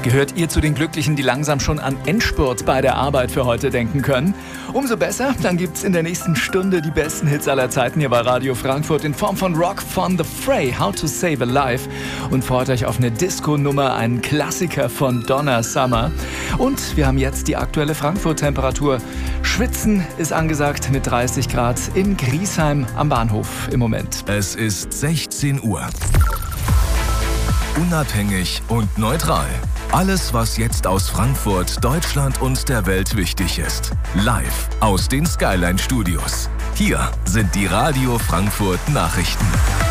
Gehört ihr zu den Glücklichen, die langsam schon an Endspurt bei der Arbeit für heute denken können? Umso besser, dann gibt's in der nächsten Stunde die besten Hits aller Zeiten hier bei Radio Frankfurt in Form von Rock von The Fray, How to Save a Life. Und freut euch auf eine Disco-Nummer, einen Klassiker von Donna Summer. Und wir haben jetzt die aktuelle Frankfurt-Temperatur. Schwitzen ist angesagt mit 30 Grad in Griesheim am Bahnhof im Moment. Es ist 16 Uhr. Unabhängig und neutral. Alles, was jetzt aus Frankfurt, Deutschland und der Welt wichtig ist. Live aus den Skyline Studios. Hier sind die Radio Frankfurt Nachrichten.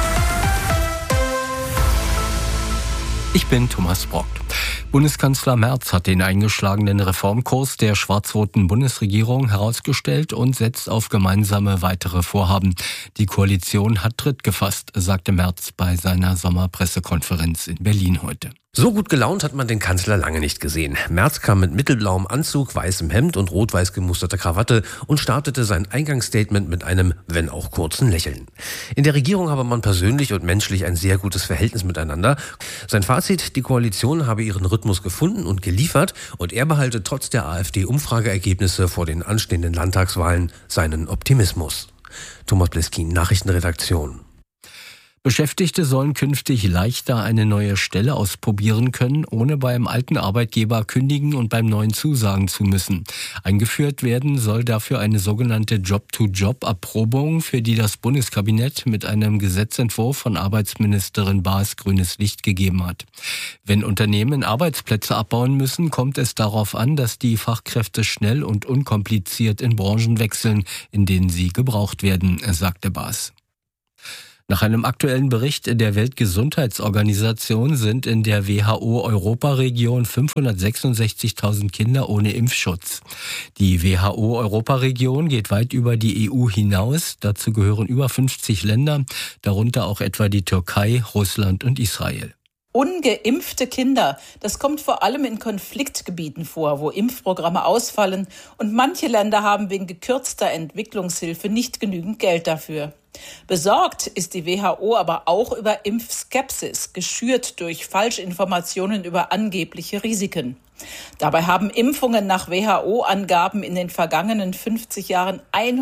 Ich bin Thomas Brock. Bundeskanzler Merz hat den eingeschlagenen Reformkurs der schwarz-roten Bundesregierung herausgestellt und setzt auf gemeinsame weitere Vorhaben. Die Koalition hat Tritt gefasst, sagte Merz bei seiner Sommerpressekonferenz in Berlin heute. So gut gelaunt hat man den Kanzler lange nicht gesehen. Merz kam mit mittelblauem Anzug, weißem Hemd und rot-weiß gemusterter Krawatte und startete sein Eingangsstatement mit einem, wenn auch kurzen Lächeln. In der Regierung habe man persönlich und menschlich ein sehr gutes Verhältnis miteinander. Sein Fazit, die Koalition habe ihren Rhythmus gefunden und geliefert und er behalte trotz der AfD-Umfrageergebnisse vor den anstehenden Landtagswahlen seinen Optimismus. Thomas Bliskin, Nachrichtenredaktion. Beschäftigte sollen künftig leichter eine neue Stelle ausprobieren können, ohne beim alten Arbeitgeber kündigen und beim neuen zusagen zu müssen. Eingeführt werden soll dafür eine sogenannte Job-to-Job-Erprobung, für die das Bundeskabinett mit einem Gesetzentwurf von Arbeitsministerin Baas grünes Licht gegeben hat. Wenn Unternehmen Arbeitsplätze abbauen müssen, kommt es darauf an, dass die Fachkräfte schnell und unkompliziert in Branchen wechseln, in denen sie gebraucht werden, sagte Baas. Nach einem aktuellen Bericht der Weltgesundheitsorganisation sind in der WHO-Europaregion 566.000 Kinder ohne Impfschutz. Die WHO-Europaregion geht weit über die EU hinaus. Dazu gehören über 50 Länder, darunter auch etwa die Türkei, Russland und Israel. Ungeimpfte Kinder, das kommt vor allem in Konfliktgebieten vor, wo Impfprogramme ausfallen und manche Länder haben wegen gekürzter Entwicklungshilfe nicht genügend Geld dafür. Besorgt ist die WHO aber auch über Impfskepsis, geschürt durch Falschinformationen über angebliche Risiken. Dabei haben Impfungen nach WHO-Angaben in den vergangenen 50 Jahren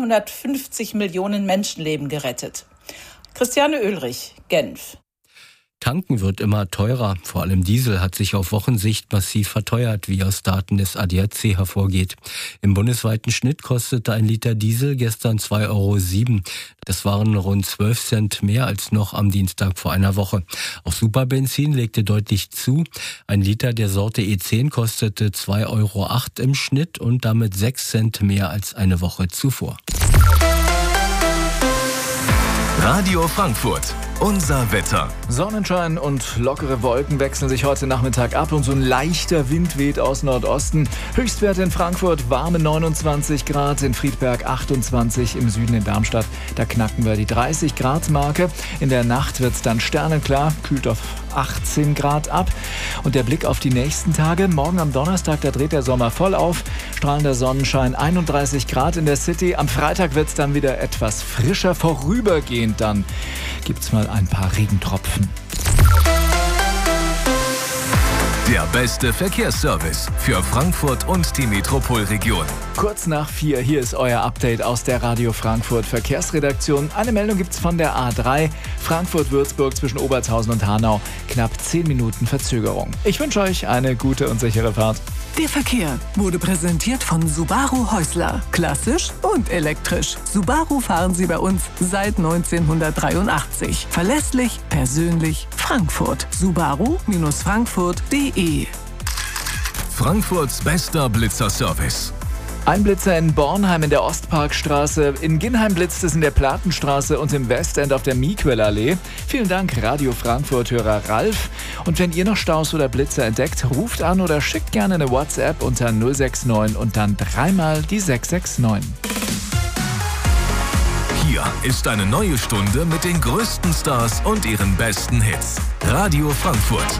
150 Millionen Menschenleben gerettet. Christiane Oehlrich, Genf. Tanken wird immer teurer. Vor allem Diesel hat sich auf Wochensicht massiv verteuert, wie aus Daten des ADAC hervorgeht. Im bundesweiten Schnitt kostete ein Liter Diesel gestern 2,07 €. Das waren rund 12 Cent mehr als noch am Dienstag vor einer Woche. Auch Superbenzin legte deutlich zu. Ein Liter der Sorte E10 kostete 2,08 € im Schnitt und damit 6 Cent mehr als eine Woche zuvor. Radio Frankfurt. Unser Wetter. Sonnenschein und lockere Wolken wechseln sich heute Nachmittag ab und so ein leichter Wind weht aus Nordosten. Höchstwerte in Frankfurt warme 29 Grad, in Friedberg 28, im Süden in Darmstadt, da knacken wir die 30 Grad Marke. In der Nacht wird es dann sternenklar, kühlt auf 18 Grad ab. Und der Blick auf die nächsten Tage. Morgen am Donnerstag, da dreht der Sommer voll auf. Strahlender Sonnenschein, 31 Grad in der City. Am Freitag wird es dann wieder etwas frischer. Vorübergehend dann gibt's mal ein paar Regentropfen. Der beste Verkehrsservice für Frankfurt und die Metropolregion. Kurz nach 4, hier ist euer Update aus der Radio Frankfurt Verkehrsredaktion. Eine Meldung gibt's von der A3, Frankfurt-Würzburg zwischen Obertshausen und Hanau. Knapp 10 Minuten Verzögerung. Ich wünsche euch eine gute und sichere Fahrt. Der Verkehr wurde präsentiert von Subaru Häusler. Klassisch und elektrisch. Subaru fahren Sie bei uns seit 1983. Verlässlich, persönlich, Frankfurt. Subaru-frankfurt.de. Frankfurts bester Blitzerservice. Ein Blitzer in Bornheim in der Ostparkstraße, in Ginnheim blitzt es in der Platenstraße und im Westend auf der Miquelallee. Vielen Dank, Radio Frankfurt-Hörer Ralf. Und wenn ihr noch Staus oder Blitzer entdeckt, ruft an oder schickt gerne eine WhatsApp unter 069 und dann dreimal die 669. Hier ist eine neue Stunde mit den größten Stars und ihren besten Hits. Radio Frankfurt.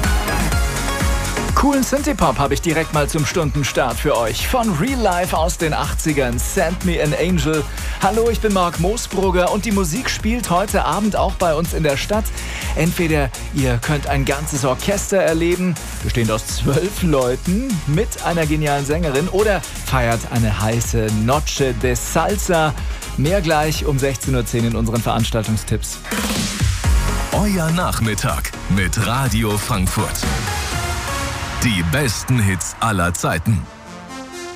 Coolen Synthie-Pop habe ich direkt mal zum Stundenstart für euch. Von Real Life aus den 80ern, Send Me an Angel. Hallo, ich bin Marc Moosbrugger und die Musik spielt heute Abend auch bei uns in der Stadt. Entweder ihr könnt ein ganzes Orchester erleben, bestehend aus 12 Leuten mit einer genialen Sängerin, oder feiert eine heiße Noche de Salsa. Mehr gleich um 16:10 Uhr in unseren Veranstaltungstipps. Euer Nachmittag mit Radio Frankfurt. Die besten Hits aller Zeiten.